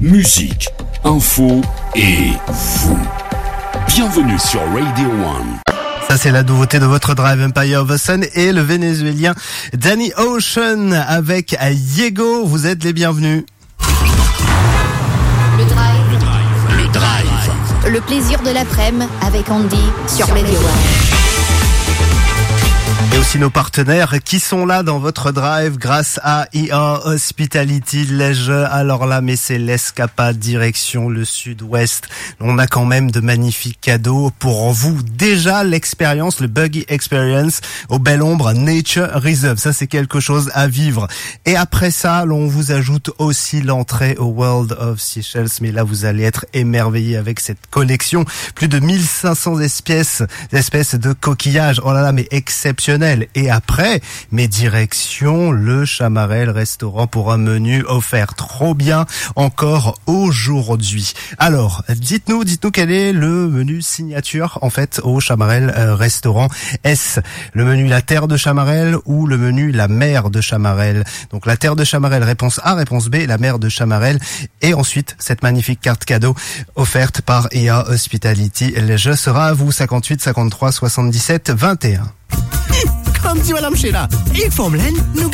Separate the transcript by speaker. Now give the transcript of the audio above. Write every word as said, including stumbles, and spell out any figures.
Speaker 1: musique, info et vous. Bienvenue sur Radio One.
Speaker 2: Ça, c'est la nouveauté de votre Drive, Empire of the Sun et le Vénézuélien Danny Ocean avec Yego. Vous êtes les bienvenus.
Speaker 3: Le Drive.
Speaker 1: Le Drive. Le Drive.
Speaker 3: Le plaisir de l'après-midi avec Andy sur Radio One.
Speaker 2: Et aussi nos partenaires qui sont là dans votre drive grâce à I A Hospitality Leisure. Alors là, mais c'est l'escapade direction le sud-ouest. On a quand même de magnifiques cadeaux pour vous. Déjà, l'expérience, le Buggy Experience au Belle Ombre Nature Reserve. Ça, c'est quelque chose à vivre. Et après ça, on vous ajoute aussi l'entrée au World of Seychelles. Mais là, vous allez être émerveillés avec cette collection. Plus de mille cinq cents espèces, espèces de coquillages. Oh là là, mais exceptionnel. Et après, mes directions, le Chamarel restaurant pour un menu offert. Trop bien encore aujourd'hui. Alors, dites-nous, dites-nous quel est le menu signature, en fait, au Chamarel euh, restaurant. Est-ce le menu La Terre de Chamarel ou le menu La Mer de Chamarel? Donc, La Terre de Chamarel, réponse A, réponse B, La Mer de Chamarel. Et ensuite, cette magnifique carte cadeau offerte par I A Hospitality Leisure sera à vous, cinquante-huit cinquante-trois soixante-dixsept vingt et un.
Speaker 4: Comme dit Madame Sheila, il faut me